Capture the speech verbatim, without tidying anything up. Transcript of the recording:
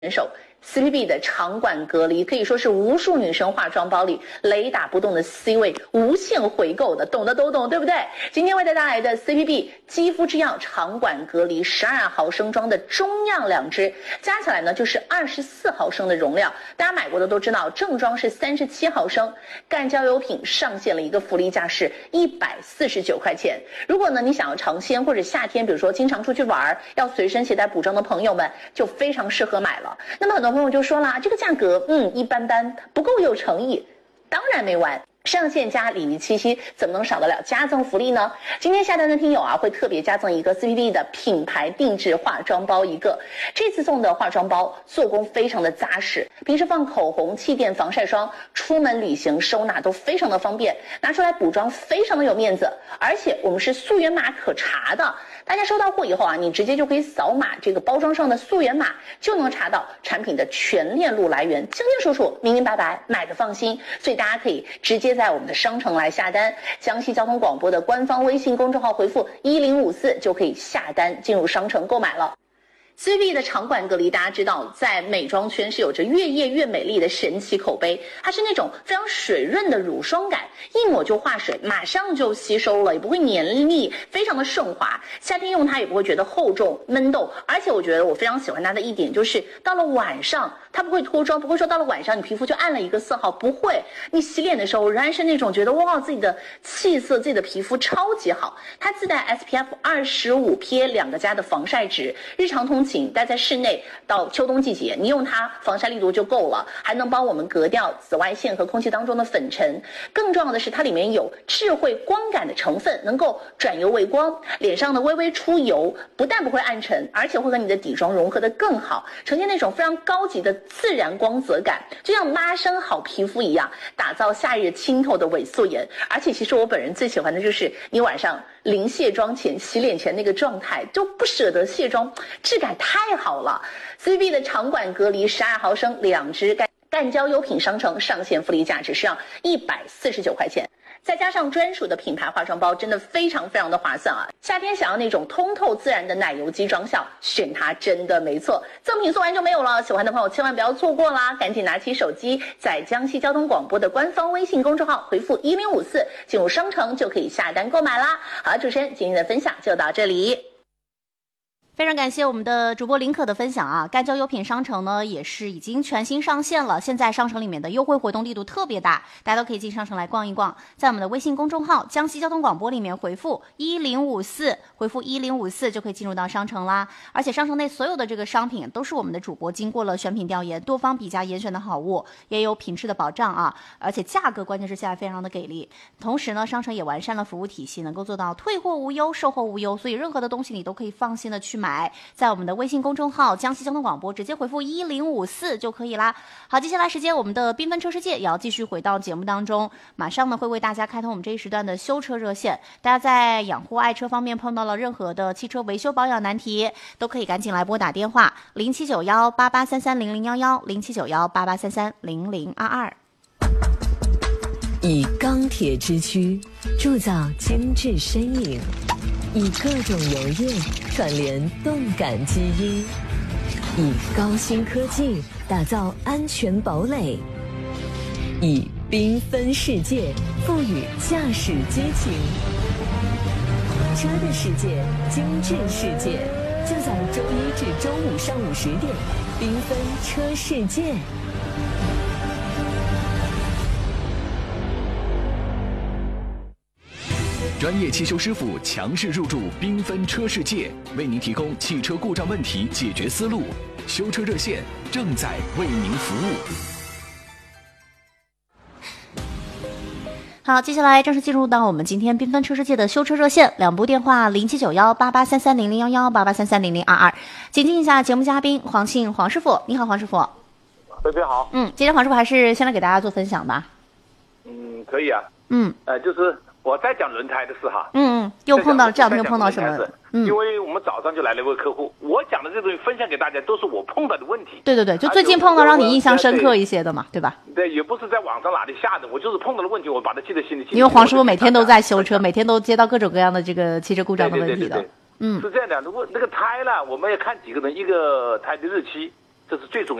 人手 C P B 的长管隔离，可以说是无数女生化妆包里雷打不动的 C 位，无限回购的，懂的都懂，对不对？今天为大家带来的 C P B 肌肤之钥长管隔离十二毫升装的中样两支，加起来呢就是二十四毫升的容量。大家买过的都知道，正装是三十七毫升。干胶油品上线了一个福利价是一百四十九块钱。如果呢你想要尝鲜或者夏天，比如说经常出去玩，要随身携带补妆的朋友们，就非常适合买了。那么很多朋友就说啦，这个价格嗯一般般，不够有诚意。当然没完，上线加礼仪七夕怎么能少得了加赠福利呢？今天下单的听友啊，会特别加赠一个 C P B 的品牌定制化妆包一个。这次送的化妆包做工非常的扎实，平时放口红、气垫、防晒霜，出门旅行收纳都非常的方便，拿出来补妆非常的有面子。而且我们是溯源码可查的，大家收到货以后啊，你直接就可以扫码这个包装上的溯源码，就能查到产品的全链路来源，清清楚楚、明明白白，买的放心。所以大家可以直接在我们的商城来下单，江西交通广播的官方微信公众号回复一零五四就可以下单进入商城购买了。C P B 的长管隔离，大家知道，在美妆圈是有着越夜越美丽的神奇口碑。它是那种非常水润的乳霜感，一抹就化水，马上就吸收了，也不会黏腻，非常的顺滑。夏天用它也不会觉得厚重闷痘。而且我觉得我非常喜欢它的一点就是，到了晚上它不会脱妆，不会说到了晚上你皮肤就暗了一个色号，不会。你洗脸的时候仍然是那种觉得哇自己的气色、自己的皮肤超级好。它自带 S P F 二十五 P A 两个加的防晒值，日常通勤待在室内，到秋冬季节，你用它防晒力度就够了，还能帮我们隔掉紫外线和空气当中的粉尘。更重要的是，它里面有智慧光感的成分，能够转油为光，脸上的微微出油，不但不会暗沉，而且会和你的底妆融合得更好，呈现那种非常高级的自然光泽感，就像妈生好皮肤一样，打造夏日清透的伪素颜。而且其实我本人最喜欢的就是你晚上临卸妆前、洗脸前那个状态，就不舍得卸妆，质感太好了。 C P B 的长管隔离十二毫升两支干干胶优品商城上线福利价值是要一百四十九块钱，再加上专属的品牌化妆包，真的非常非常的划算啊！夏天想要那种通透自然的奶油肌妆效，选它真的没错。赠品送完就没有了，喜欢的朋友千万不要错过啦！赶紧拿起手机，在江西交通广播的官方微信公众号回复一零五四，进入商城就可以下单购买啦。好，主持人今天的分享就到这里。 非常感谢我们的主播林可的分享啊！干胶优品商城呢也是已经全新上线了，现在商城里面的优惠活动力度特别大，大家都可以进商城来逛一逛。在我们的微信公众号江西交通广播里面回复一零五四，回复一零五四就可以进入到商城啦。而且商城内所有的这个商品都是我们的主播经过了选品调研，多方比价严选的好物，也有品质的保障啊！而且价格关键是现在非常的给力。同时呢，商城也完善了服务体系，能够做到退货无忧、售后无忧，所以任何的东西你都可以放心的去买。在我们的微信公众号江西交通广播直接回复一零五四就可以啦。好，接下来时间我们的缤纷车世界也要继续回到节目当中，马上呢会为大家开通我们这一时段的修车热线。大家在养护爱车方面碰到了任何的汽车维修保养难题，都可以赶紧来拨打电话零七九幺八八三三零零幺幺零七九幺八八三三零零二二。 以钢铁之躯铸造精致身影，以各种油液串联动感基因，以高新科技打造安全堡垒，以缤纷世界赋予驾驶激情。车的世界，精致世界，就在周一至周五上午十点，缤纷车世界。 专业汽修师傅强势入驻缤纷车世界，为您提供汽车故障问题解决思路。修车热线正在为您服务。 好，接下来正式进入到我们今天缤纷车世界的修车热线，两部电话零七九幺八八三三零零幺幺八八三三零零二二。请进一下节目嘉宾黄庆黄师傅，你好，黄师傅。 菲菲好。 嗯，今天黄师傅还是先来给大家做分享吧。 嗯，可以啊。 嗯， 呃，就是我在讲轮胎的事哈。 嗯嗯，又碰到了这两天又碰到什么？ 嗯，因为我们早上就来了一位客户，我讲的这东西分享给大家都是我碰到的问题。 对对对，就最近碰到让你印象深刻一些的嘛，对吧？ 对，也不是在网上哪里下的，我就是碰到的问题，我把它记在心里。 因为黄师傅每天都在修车，每天都接到各种各样的这个汽车故障的问题的。 嗯，是这样的，如果那个胎呢，我们要看几个人，一个胎的日期， 这是最重要的。